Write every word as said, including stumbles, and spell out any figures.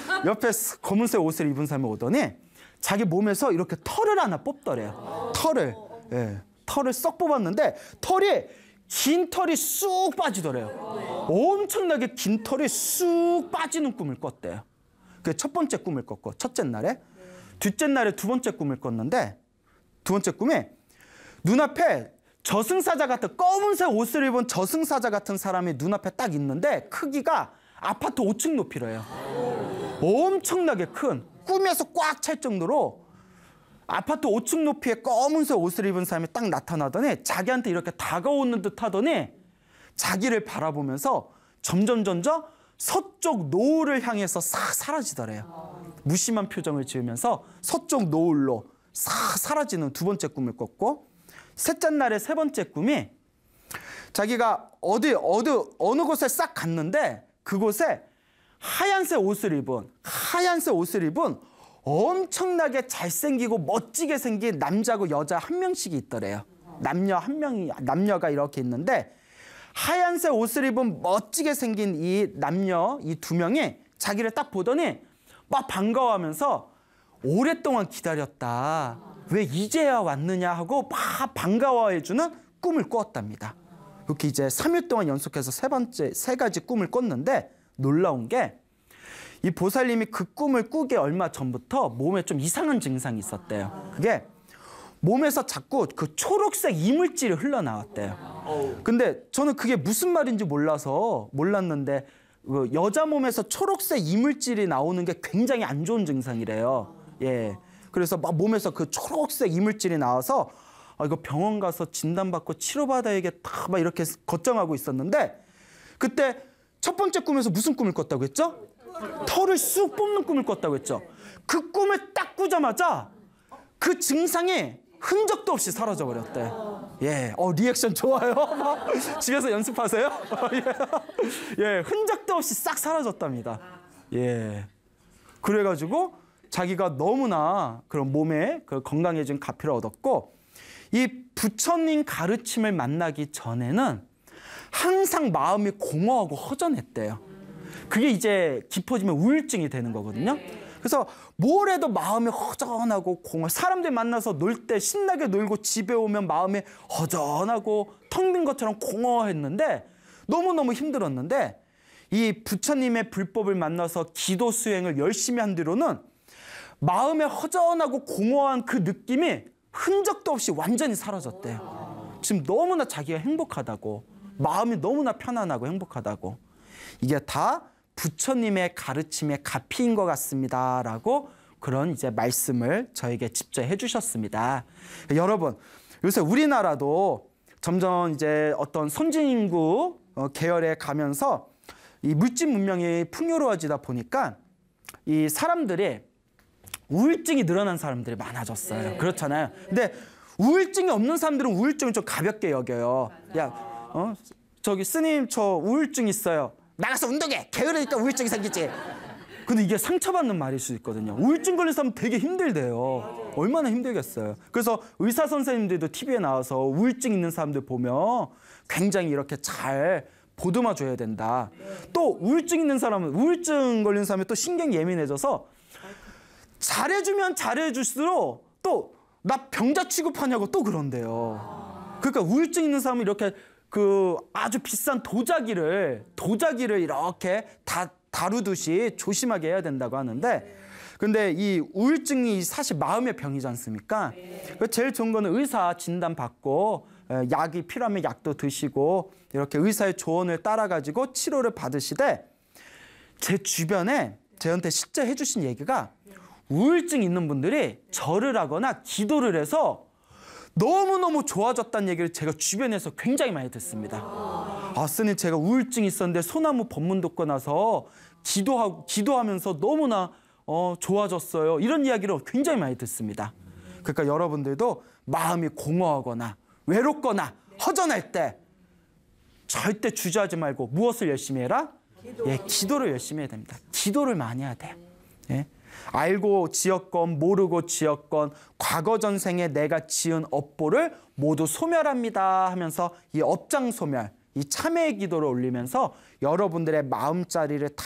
옆에 검은색 옷을 입은 사람이 오더니 자기 몸에서 이렇게 털을 하나 뽑더래요. 털을. 예, 털을 썩 뽑았는데 털이 긴 털이 쑥 빠지더래요. 엄청나게 긴 털이 쑥 빠지는 꿈을 꿨대요. 그게 첫 번째 꿈을 꿨고 첫째 날에. 둘째 날에 두 번째 꿈을 꿨는데 두 번째 꿈에 눈앞에 저승사자 같은 검은색 옷을 입은 저승사자 같은 사람이 눈앞에 딱 있는데 크기가 아파트 오 층 높이래요. 엄청나게 큰 꿈에서 꽉 찰 정도로 아파트 오 층 높이의 검은색 옷을 입은 사람이 딱 나타나더니 자기한테 이렇게 다가오는 듯 하더니 자기를 바라보면서 점점 점점 서쪽 노을을 향해서 싹 사라지더래요. 무심한 표정을 지으면서 서쪽 노을로 싹 사라지는 두 번째 꿈을 꿨고 셋째 날의 세 번째 꿈이 자기가 어디 어디 어느 곳에 싹 갔는데 그곳에 하얀색 옷을 입은 하얀색 옷을 입은 엄청나게 잘생기고 멋지게 생긴 남자고 여자 한 명씩이 있더래요. 남녀 한 명이 남녀가 이렇게 있는데 하얀색 옷을 입은 멋지게 생긴 이 남녀 이 두 명이 자기를 딱 보더니 막 반가워하면서 오랫동안 기다렸다. 왜 이제야 왔느냐 하고 막 반가워해주는 꿈을 꾸었답니다. 이렇게 이제 삼 일 동안 연속해서 세 번째 세 가지 꿈을 꿨는데 놀라운 게 이 보살님이 그 꿈을 꾸기 얼마 전부터 몸에 좀 이상한 증상이 있었대요. 그게 몸에서 자꾸 그 초록색 이물질이 흘러나왔대요. 근데 저는 그게 무슨 말인지 몰라서 몰랐는데 그 여자 몸에서 초록색 이물질이 나오는 게 굉장히 안 좋은 증상이래요. 예. 그래서 막 몸에서 그 초록색 이물질이 나와서 아, 이거 병원 가서 진단받고 치료받아야겠다 막 이렇게 걱정하고 있었는데 그때 첫 번째 꿈에서 무슨 꿈을 꿨다고 했죠? 털을 쑥 뽑는 꿈을 꿨다고 했죠. 그 꿈을 딱 꾸자마자 그 증상이 흔적도 없이 사라져 버렸대. 예, 어 리액션 좋아요. 집에서 연습하세요. 예, 예, 흔적도 없이 싹 사라졌답니다. 예, 그래가지고 자기가 너무나 그런 몸에 그 건강해진 가피를 얻었고 이 부처님 가르침을 만나기 전에는 항상 마음이 공허하고 허전했대요. 그게 이제 깊어지면 우울증이 되는 거거든요. 그래서 뭘 해도 마음이 허전하고 공허. 사람들 만나서 놀 때 신나게 놀고 집에 오면 마음이 허전하고 텅 빈 것처럼 공허했는데 너무너무 힘들었는데 이 부처님의 불법을 만나서 기도 수행을 열심히 한 뒤로는 마음에 허전하고 공허한 그 느낌이 흔적도 없이 완전히 사라졌대요. 지금 너무나 자기가 행복하다고 마음이 너무나 편안하고 행복하다고 이게 다 부처님의 가르침의 가피인 것 같습니다 라고 그런 이제 말씀을 저에게 직접 해주셨습니다. 여러분 요새 우리나라도 점점 이제 어떤 선진인구 계열에 가면서 이 물질 문명이 풍요로워지다 보니까 이 사람들이 우울증이 늘어난 사람들이 많아졌어요. 네. 그렇잖아요. 근데 우울증이 없는 사람들은 우울증을 좀 가볍게 여겨요. 야, 어? 저기 스님 저 우울증 있어요. 나가서 운동해. 게으르니까 우울증이 생기지. 근데 이게 상처받는 말일 수 있거든요. 우울증 걸린 사람 되게 힘들대요. 얼마나 힘들겠어요. 그래서 의사 선생님들도 티비에 나와서 우울증 있는 사람들 보면 굉장히 이렇게 잘 보듬어 줘야 된다. 또 우울증 있는 사람은 우울증 걸린 사람이 또 신경이 예민해져서 잘해주면 잘해줄수록 또 나 병자 취급하냐고 또 그런대요. 그러니까 우울증 있는 사람은 이렇게 그 아주 비싼 도자기를 도자기를 이렇게 다 다루듯이 조심하게 해야 된다고 하는데 근데 이 우울증이 사실 마음의 병이지 않습니까? 제일 좋은 거는 의사 진단 받고 약이 필요하면 약도 드시고 이렇게 의사의 조언을 따라가지고 치료를 받으시되 제 주변에 저한테 실제 해주신 얘기가 우울증 있는 분들이 절을 하거나 기도를 해서 너무너무 좋아졌다는 얘기를 제가 주변에서 굉장히 많이 듣습니다. 아, 스님 제가 우울증이 있었는데 소나무 법문 듣고 나서 기도하고, 기도하면서 너무나 어, 좋아졌어요. 이런 이야기를 굉장히 많이 듣습니다. 그러니까 여러분들도 마음이 공허하거나 외롭거나 허전할 때 절대 주저하지 말고 무엇을 열심히 해라? 기도. 예, 기도를 열심히 해야 됩니다. 기도를 많이 해야 돼요. 예. 알고 지었건 모르고 지었건 과거 전생에 내가 지은 업보를 모두 소멸합니다 하면서 이 업장 소멸, 이 참회의 기도를 올리면서 여러분들의 마음자리를 다